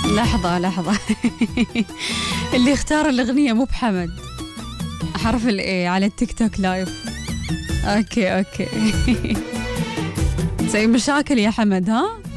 لحظة لحظة. اللي اختار الأغنية مو بحمد، حرف الاي على التيك توك لايف. اوكي زي مشاكل يا حمد ها.